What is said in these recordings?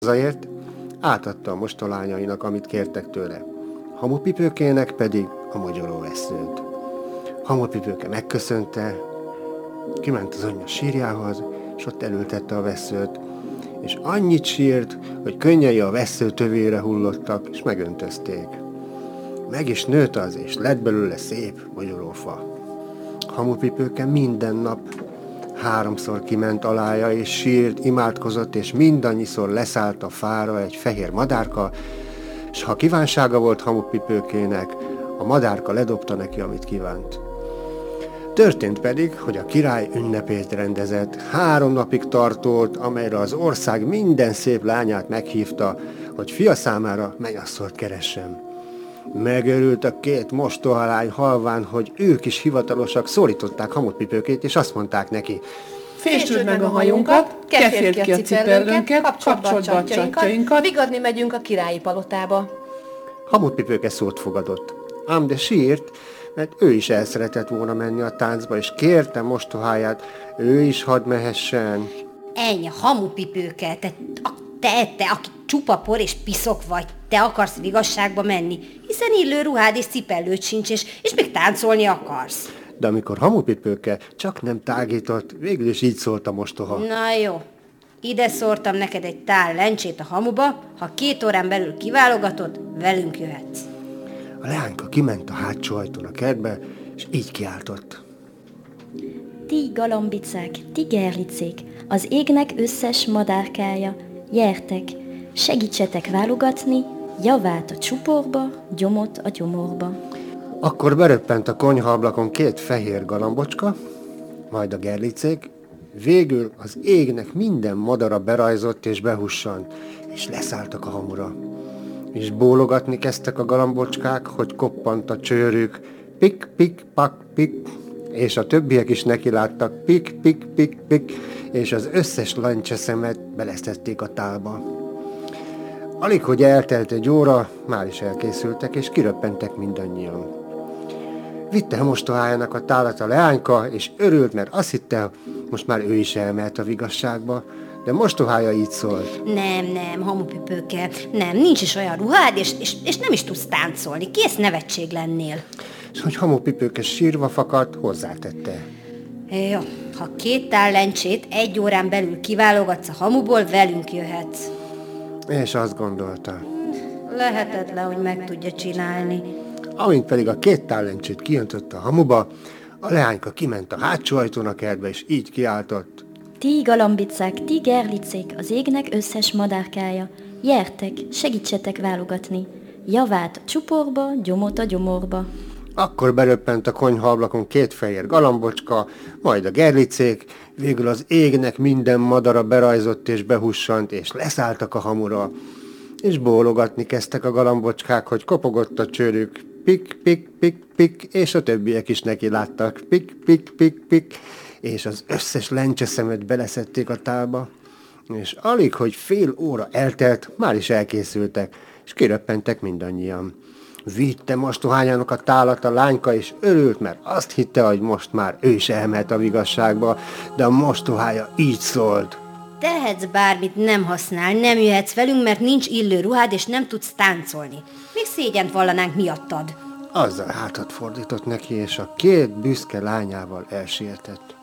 Hazaért, átadta a mostolányainak, amit kértek tőle. Hamupipőkének pedig a magyaróvesszőt. Hamupipőke megköszönte, kiment az anyja sírjához, és ott elültette a vesszőt, és annyit sírt, hogy könnyei a vessző tövére hullottak, és megöntözték. Meg is nőtt az, és lett belőle szép magyarófa. Hamupipőke minden nap 3-szor kiment alája, és sírt, imádkozott, és mindannyiszor leszállt a fára egy fehér madárka, és ha kívánsága volt Hamupipőkének, a madárka ledobta neki, amit kívánt. Történt pedig, hogy a király ünnepét rendezett, 3 napig tartott, amelyre az ország minden szép lányát meghívta, hogy fia számára mennyasszonyt keressen. Megörült a 2 mostohalány halván, hogy ők is hivatalosak, szólították Hamupipőkét, és azt mondták neki: Féstsd meg a hajunkat, keférd ki a cipellőnket, kapcsold be a csatjainkat, vigadni megyünk a királyi palotába. Hamupipőke szót fogadott, ám de sírt, mert ő is el szeretett volna menni a táncba, és kérte mostoháját, ő is hadd mehessen. Ennyi, Hamupipőke, te, aki csupa por és piszok vagy, te akarsz vigasságba menni, hiszen illő ruhád és cipellőd sincs, és még táncolni akarsz. De amikor Hamupipőke csak nem tágított, végül is így szólt a mostoha. Na jó, ide szórtam neked egy tál lencsét a hamuba, ha 2 órán belül kiválogatod, velünk jöhetsz. A leányka kiment a hátsó ajtón a kertbe, és így kiáltott: Ti galambicák, ti gerlicék, az égnek összes madárkája, gyertek, segítsetek válogatni, javát a csuporba, gyomot a gyomorba. Akkor beröppent a konyhaablakon 2 fehér galambocska, majd a gerlicék, végül az égnek minden madara berajzott és behussant, és leszálltak a hamura. És bólogatni kezdtek a galambocskák, hogy koppant a csőrük, pik, pik, pak, pik, és a többiek is nekiláttak, pik, pik, pik, pik, és az összes lancseszemet belesztették a tálba. Alig, hogy eltelt egy óra, már is elkészültek, és kiröppentek mindannyian. Vitte a mostohájának a tálat a leányka, és örült, mert azt hitte, most már ő is elmehet a vigasságba, de mostohája így szólt: Nem, Hamupipőke, nem, nincs is olyan ruhád, és nem is tudsz táncolni, kész nevetség lennél. És hogy Hamupipőke sírva fakadt, hozzátette: Jó, ha 2 tál lencsét 1 órán belül kiválogatsz a hamuból, velünk jöhetsz. És azt gondolta. Lehetetlen, hogy meg tudja csinálni. Amint pedig a 2 tál lencsét kijöntötte a hamuba, a leányka kiment a hátsó ajtón a kertbe, és így kiáltott: Ti galambicák, ti gerlicék, az égnek összes madárkája, gyertek, segítsetek válogatni, javát a csuporba, gyomot a gyomorba. Akkor beröppent a konyhaablakon 2 fehér galambocska, majd a gerlicék, végül az égnek minden madara berajzott és behussant, és leszálltak a hamura. És bólogatni kezdtek a galambocskák, hogy kopogott a csőrük, pik, pik, pik, pik, és a többiek is neki láttak, pik, pik, pik, pik, és az összes lencseszemet beleszedték a tálba, és alig, hogy fél óra eltelt, már is elkészültek, és kiröppentek mindannyian. Vitte mostohányának a tálat a lányka, és örült, mert azt hitte, hogy most már ő is elmehet a vigasságba, de a mostohája így szólt: Tehetsz bármit, nem használ, nem jöhetsz velünk, mert nincs illő ruhád, és nem tudsz táncolni. Még szégyent vallanánk miattad. Azzal hátat fordított neki, és a 2 büszke lányával elsietett.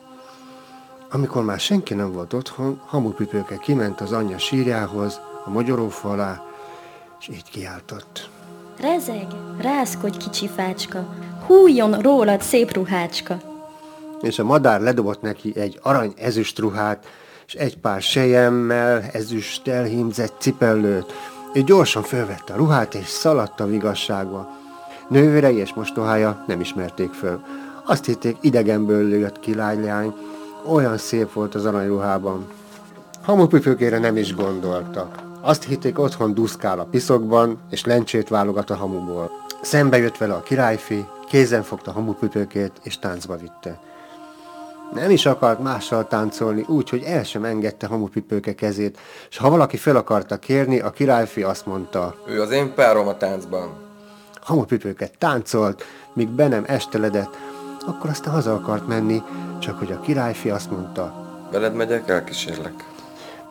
Amikor már senki nem volt otthon, Hamupipőke kiment az anyja sírjához, a magyarófa alá, és így kiáltott: Rezeg, rázkodj kicsi fácska, hújjon rólad szép ruhácska. És a madár ledobott neki egy arany-ezüst ruhát, és egy pár selyemmel, ezüsttel hímzett cipellőt. Ő gyorsan fölvette a ruhát, és szaladt a vigasságba. Nővérei és mostohája nem ismerték föl. Azt hitték, idegenből jött királyleány, olyan szép volt az aranyruhában. Hamupipőkére nem is gondoltak. Azt hitték, otthon duszkál a piszokban, és lencsét válogat a hamuból. Szembe jött vele a királyfi, kézen fogta Hamupipőkét, és táncba vitte. Nem is akart mással táncolni, úgy, hogy el sem engedte Hamupipőke kezét, és ha valaki fel akarta kérni, a királyfi azt mondta: Ő az én párom a táncban. Hamupipőke táncolt, míg be nem esteledett, akkor aztán haza akart menni, csak hogy a királyfi azt mondta: Veled megyek, elkísérlek.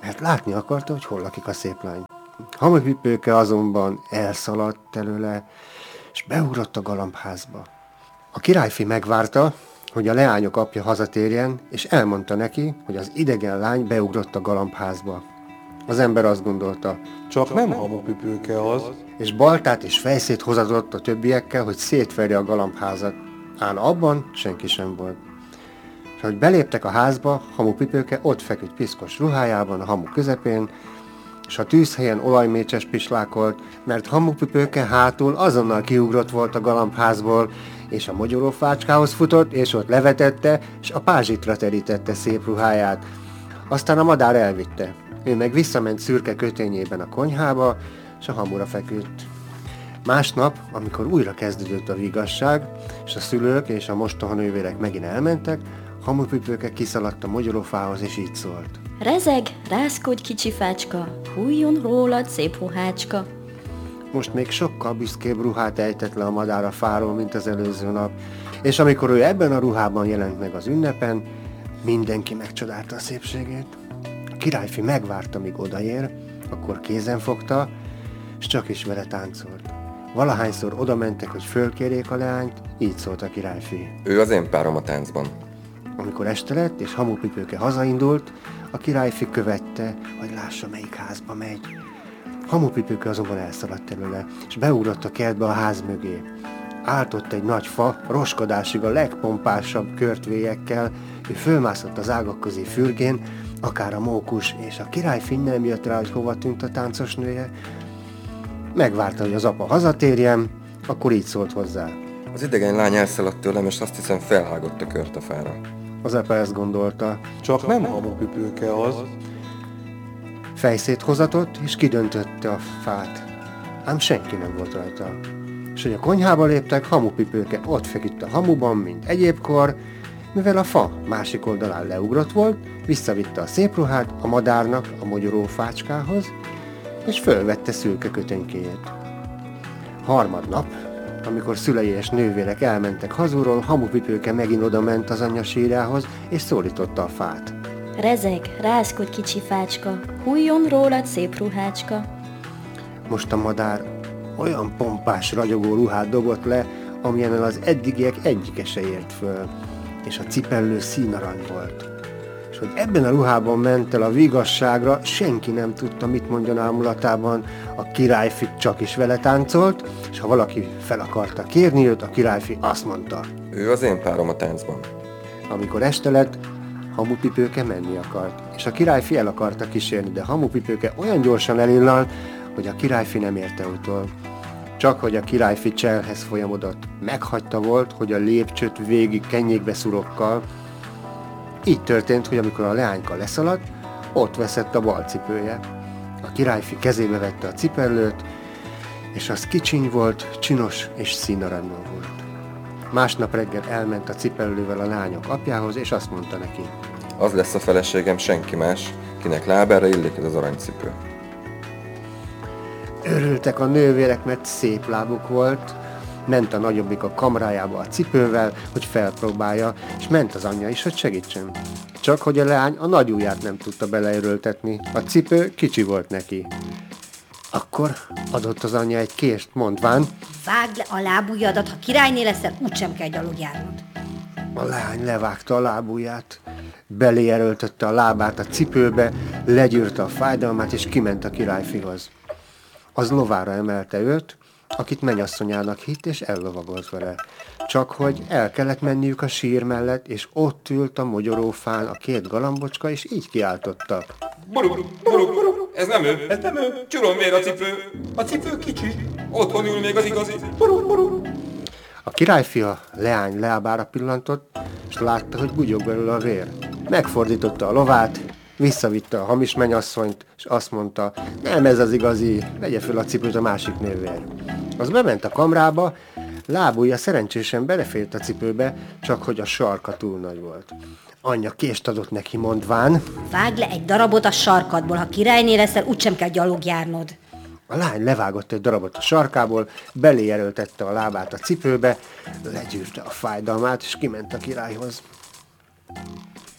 mert látni akarta, hogy hol lakik a szép lány. Hamupipőke azonban elszaladt előle, és beugrott a galambházba. A királyfi megvárta, hogy a leányok apja hazatérjen, és elmondta neki, hogy az idegen lány beugrott a galambházba. Az ember azt gondolta, Csak nem Hamupipőke az. és baltát és fejszét hozatott a többiekkel, hogy szétverje a galambházat. Ám abban senki sem volt. És ahogy beléptek a házba, Hamupipőke ott feküdt piszkos ruhájában a hamu közepén, és a tűzhelyen olajmécses pislákolt, mert Hamupipőke hátul azonnal kiugrott volt a galambházból, és a mogyorófácskához futott, és ott levetette, és a pázsitra terítette szép ruháját. Aztán a madár elvitte. Ő meg visszament szürke kötényében a konyhába, és a hamura feküdt. Másnap, amikor újra kezdődött a vigasság, és a szülők és a mostohanővérek megint elmentek, Hamupipőke kiszaladt a mogyorófához, és így szólt. Rezeg, rázkodj kicsi fácska, hújjon rólad szép ruhácska. Most még sokkal büszkébb ruhát ejtett le a madár a fáról, mint az előző nap, és amikor ő ebben a ruhában jelent meg az ünnepen, mindenki megcsodálta a szépségét. A királyfi megvárta, míg odaér, akkor kézen fogta, és csak is vele táncolt. Valahányszor oda mentek, hogy fölkérjék a leányt, így szólt a királyfi. Ő az én párom a táncban. Amikor este lett, és Hamupipőke hazaindult, a királyfi követte, hogy lássa, melyik házba megy. Hamupipőke azonban elszaladt előle, és beugrott a kertbe a ház mögé. Állt ott egy nagy fa, roskadásig a legpompásabb körtvélyekkel, ő fölmászott az ágak közé fürgén, akár a mókus, és a királyfi nem jött rá, hogy hova tűnt a táncos nője. Megvárta, hogy az apa hazatérjen, akkor így szólt hozzá. Az idegen lány elszaladt tőlem, és azt hiszem felhágott a kört a fára. Az apa ezt gondolta. Csak nem Hamupipőke az. Fejszét hozatott, és kidöntötte a fát. Ám senki nem volt rajta. És hogy a konyhába léptek, Hamupipőke ott feküdt a hamuban, mint egyébkor, mivel a fa másik oldalán leugrott volt, visszavitte a szép ruhát a madárnak a mogyorófácskához, és fölvette szürke kötenykéjét. Harmadnap, amikor szülei és nővérek elmentek hazulról, Hamupipőke megint oda ment az anyja sírjához, és szólította a fát. Rezeg, rázkodj kicsi fácska, hújjon rólad szép ruhácska. Most a madár olyan pompás, ragyogó ruhát dobott le, amilyennel az eddigiek egyike se ért föl, és a cipellő színarany volt. És hogy ebben a ruhában ment el a vigasságra, senki nem tudta, mit mondjon ámulatában, a királyfi csak is vele táncolt, és ha valaki fel akarta kérni őt, a királyfi azt mondta. Ő az én párom a táncban. Amikor este lett, Hamupipőke menni akart, és a királyfi el akarta kísérni, de Hamupipőke olyan gyorsan elillalt, hogy a királyfi nem érte utol. Csak hogy a királyfi cselhez folyamodott, meghagyta volt, hogy a lépcsőt végig kenyékbe szurokkal. Így történt, hogy amikor a leányka leszaladt, ott veszett a bal cipője. A királyfi kezébe vette a cipellőt, és az kicsiny volt, csinos és színaranyban volt. Másnap reggel elment a cipellővel a lányok apjához, és azt mondta neki. Az lesz a feleségem, senki más, kinek lábára illik ez az aranycipő. Örültek a nővérek, mert szép lábuk volt. Ment a nagyobbik a kamrájába a cipővel, hogy felpróbálja, és ment az anyja is, hogy segítsen. Csak hogy a leány a nagy ujját nem tudta beleerőltetni, a cipő kicsi volt neki. Akkor adott az anyja egy kést, mondván, Vágd le a lábujjadat, ha királyné leszel, úgysem kell gyalog járnod. a leány levágta a lábujját, belé erőltette a lábát a cipőbe, legyűrte a fájdalmát, és kiment a királyfihoz. Az lovára emelte őt, akit mennyasszonyának hitt, és ellovagolt vele. Csak hogy el kellett menniük a sír mellett, és ott ült a mogyorófán a két galambocska, és így kiáltottak. Buru, buru, buru, ez nem ő, ez nem ő, csuromvér a cipő. A cipő kicsi, otthon ül még az igazi. Buru, buru. A királyfi a leány lábára pillantott, és látta, hogy bugyog belőle a vér. Megfordította a lovát, visszavitte a hamis mennyasszonyt, és azt mondta, nem ez az igazi, vegye föl a cipőt a másik nővér. Az bement a kamrába, lábujja szerencsésen belefért a cipőbe, csak hogy a sarka túl nagy volt. Anyja kést adott neki, mondván, Vágd le egy darabot a sarkadból, ha királyné leszel, úgysem kell gyalog járnod. a lány levágott egy darabot a sarkából, belé erőltette a lábát a cipőbe, legyűrte a fájdalmát, és kiment a királyhoz.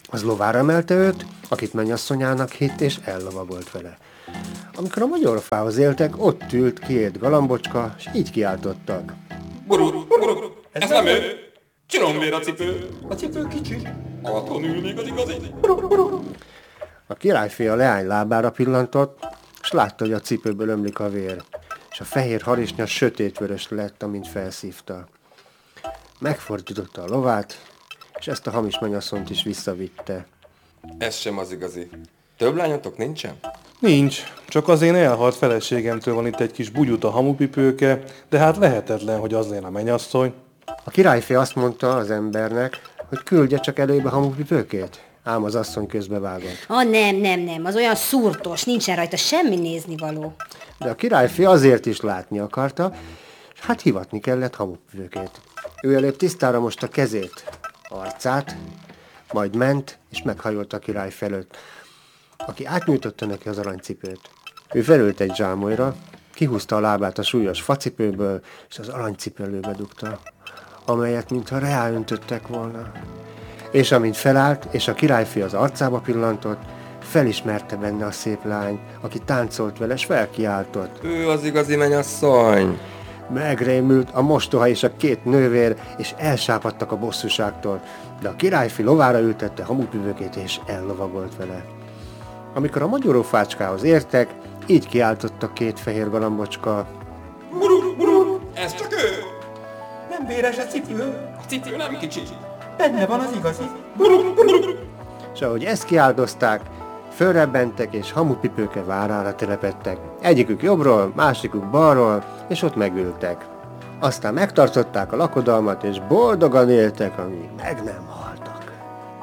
Az lovára emelte őt, akit mennyasszonyának hitt, és ellovagolt vele. Amikor a magyarfához éltek, ott ült két galambocska, és így kiáltottak. Burur, burur, ez nem ő. Csuromvér a cipő. A cipő kicsi. Otthon ül még az igazi. Burur, burur. A királyfi a leány lábára pillantott, és látta, hogy a cipőből ömlik a vér, és a fehér harisnya sötétvörös lett, amint felszívta. Megfordította a lovát, és ezt a hamis mennyasszonyt is visszavitte. Ez sem az igazi. Több lányotok nincsen? Nincs, csak az én elhalt feleségemtől van itt egy kis bugyut a hamupipőke, de hát lehetetlen, hogy az lenne a mennyasszony. A királyfi azt mondta az embernek, hogy küldje csak előbe hamupipőkét, ám az asszony közbevágott. Nem, az olyan szúrtos, nincsen rajta semmi néznivaló. De a királyfi azért is látni akarta, és hát hivatni kellett hamupipőkét. Ő előbb tisztára mosta kezét, arcát, majd ment, és meghajolt a király felőtt, aki átnyújtotta neki az aranycipőt. Ő felült egy zsámolyra, kihúzta a lábát a súlyos facipőből, és az aranycipőlőbe dugta, amelyet mintha reálöntöttek volna. És amint felállt, és a királyfi az arcába pillantott, felismerte benne a szép lány, aki táncolt vele, és felkiáltott. Ő az igazi mennyasszony! Megrémült a mostoha és a két nővér, és elsápadtak a bosszúságtól, de a királyfi lovára ültette hamupipőkét, és ellovagolt vele. Amikor a magyarófácskához értek, így kiáltott két fehér galambocska. Burur, burur, ez csak ő. Nem véres a cipő, A cipő nem kicsi. benne van az igazi. Burur, burur. És ahogy ezt kiáldozták, fölrebbentek és hamupipőke várára telepedtek. Egyikük jobbról, másikuk balról, és ott megültek. Aztán megtartották a lakodalmat, és boldogan éltek, amíg meg nem halt.